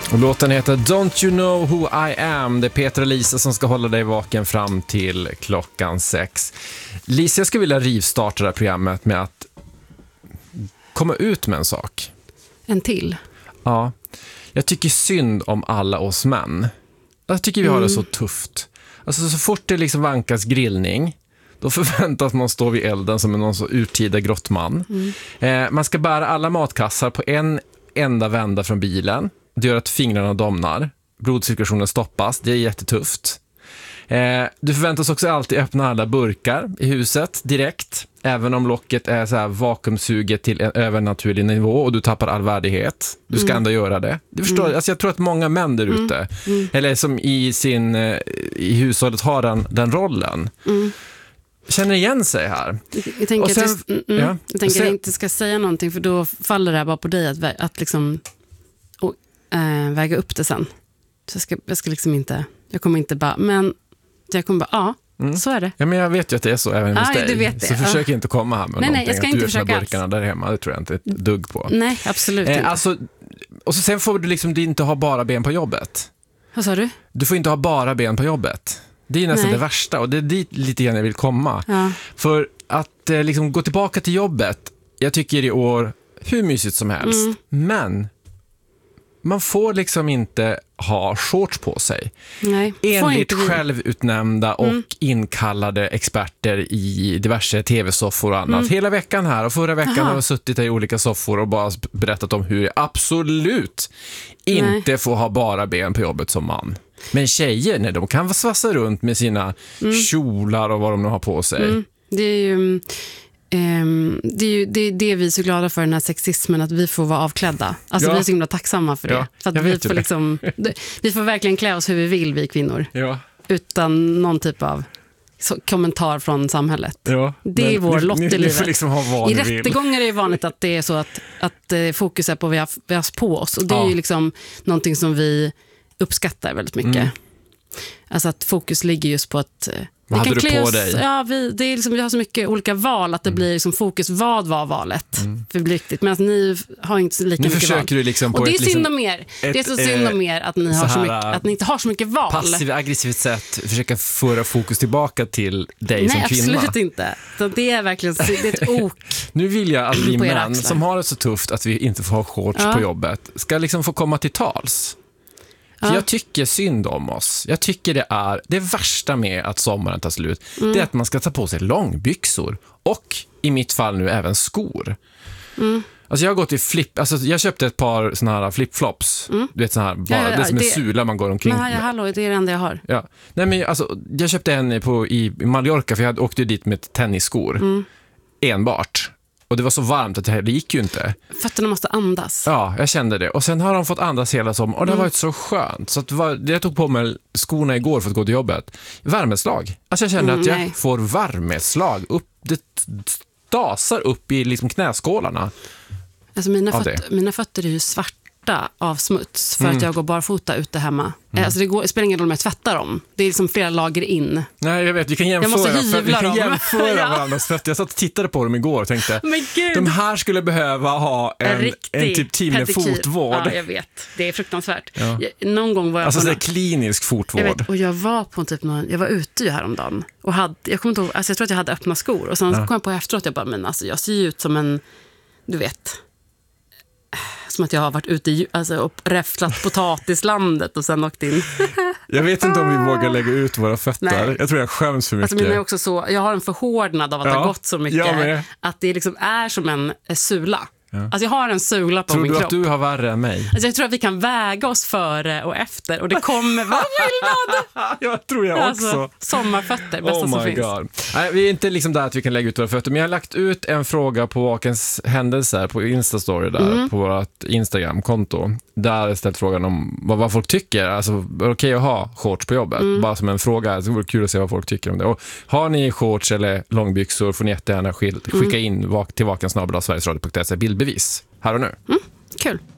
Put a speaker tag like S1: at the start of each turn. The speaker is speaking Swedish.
S1: Och låten heter Don't You Know Who I Am. Det är Peter och Lisa som ska hålla dig vaken fram till klockan 6. Lisa, jag skulle vilja rivstarta det här programmet med att komma ut med en sak.
S2: En till?
S1: Ja. Jag tycker synd om alla oss män. Jag tycker vi har det så tufft. Alltså så fort det liksom vankas grillning, då förväntas man stå vid elden som någon så urtida grottman. Man ska bära alla matkassar på en enda vända från bilen. Det gör att fingrarna domnar. Blodcirkulationen stoppas. Det är jättetufft. Du förväntas också alltid öppna alla burkar i huset direkt. Även om locket är så här vakuumsuget till en övernaturlig nivå och du tappar all värdighet. Du ska ändå göra det. Du förstår, alltså jag tror att många män där ute, eller som i hushållet har den rollen, känner igen sig här.
S2: Jag tänker att jag inte ska säga någonting, för då faller det här bara på dig att liksom väga upp det sen. Så jag ska liksom inte, jag kommer inte bara, men jag kommer bara, så är det.
S1: Ja, men jag vet ju att det är så även hos dig.
S2: Du vet det.
S1: Så försök inte komma här med någonting.
S2: Jag ska inte försöka
S1: burkarna där hemma, det tror jag inte ett dugg på.
S2: Nej, absolut inte.
S1: Alltså, och så sen får du liksom inte ha bara ben på jobbet.
S2: Vad sa du?
S1: Du får inte ha bara ben på jobbet. Det är nästan det värsta, och det är dit lite grann jag vill komma. Ja. För att liksom gå tillbaka till jobbet, jag tycker i år hur mysigt som helst. Men man får liksom inte ha shorts på sig.
S2: Nej,
S1: enligt självutnämnda och inkallade experter i diverse tv-soffor och annat. Hela veckan här, och förra veckan har jag suttit i olika soffor och bara berättat om hur jag absolut inte får ha bara ben på jobbet som man. Men tjejer, nej, de kan svassa runt med sina kjolar och vad de nu har på sig.
S2: Det är ju det vi är så glada för, den här sexismen, att vi får vara avklädda. Alltså vi är så himla tacksamma för det. För att vi får liksom, vi får verkligen klä oss hur vi vill, vi kvinnor. Ja. Utan någon typ av kommentar från samhället. Ja, det är vår lott i livet.
S1: Liksom ha
S2: i rättegångar är det vanligt att det är så att fokus är på vad vi har på oss. Och det är ju liksom någonting som vi uppskattar väldigt mycket. Alltså att fokus ligger just på att
S1: vad hade du på dig?
S2: Ja, det är liksom, vi har så mycket olika val att det blir liksom fokus, vad var valet för det blir riktigt, medan ni har inte lika mycket val.
S1: Du liksom
S2: och det är synd om er. Det är så synd om er att ni har så mycket, att ni inte har så mycket val.
S1: Passivt, aggressivt sätt försöka föra fokus tillbaka till dig som kvinna.
S2: Nej, absolut inte. Så det är verkligen det är ett ok.
S1: Nu vill jag att vi män som har det så tufft att vi inte får ha shorts på jobbet ska liksom få komma till tals. För jag tycker synd om oss. Jag tycker det värsta med att sommaren tar slut, det är att man ska ta på sig långbyxor och i mitt fall nu även skor. Alltså jag har gått i jag köpte ett par såna här flipflops. Du vet såna här, det är som en sula man går omkring med.
S2: Hallå, det är det enda jag har.
S1: Ja. Nej, men alltså, jag köpte en i Mallorca, för jag åkte dit med tennisskor. Enbart. Och det var så varmt att det gick ju inte.
S2: Fötterna måste andas.
S1: Ja, jag kände det. Och sen har de fått andas hela sommaren. Och det har varit så skönt. Så att jag tog på mig skorna igår för att gå till jobbet. Värmeslag. Alltså jag kände att jag får värmeslag. Det dasar upp i liksom knäskålarna.
S2: Alltså mina fötter är ju svarta av smuts för att jag går barfota ute hemma. Alltså det spelar ingen roll om jag tvättar dem. Det är liksom flera lager in.
S1: Nej, jag vet, vi kan jämföra varandras fötter. Jag satt och tittade på dem igår och tänkte, de här skulle behöva ha en typ 10 med fotvård.
S2: Ja, jag vet. Det är fruktansvärt. Ja. Någon gång var jag
S1: alltså det är klinisk fotvård.
S2: Och jag var på jag var ute ju häromdagen och jag kommer inte ihåg, alltså jag tror att jag hade öppna skor och sen kom jag på efteråt, jag bara, men alltså jag ser ju ut som en, du vet, som att jag har varit ute och räfflat potatislandet och sen åkt in.
S1: Jag vet inte om vi vågar lägga ut våra fötter. Nej. Jag tror jag skäms för mycket.
S2: Alltså, är också så, jag har en förhårdnad av att ha gått så mycket att det liksom är som en sula. Ja. Alltså jag har en sula på min kropp.
S1: Tror du att du har värre än mig?
S2: Alltså jag tror att vi kan väga oss före och efter och det kommer vara skillnad.
S1: Jag tror jag också.
S2: Alltså, sommarfötter, bästa som finns. God.
S1: Nej, vi är inte liksom där att vi kan lägga ut våra fötter, men jag har lagt ut en fråga på Vakens händelser på Instastory där, på vårt Instagram-konto. Där är ställt frågan om vad folk tycker. Alltså, är det okej att ha shorts på jobbet? Bara som en fråga. Det vore kul att se vad folk tycker om det. Och har ni shorts eller långbyxor får ni jättegärna skicka in till vakensnabel.sverigesradio.se bildbevis här och nu.
S2: Kul.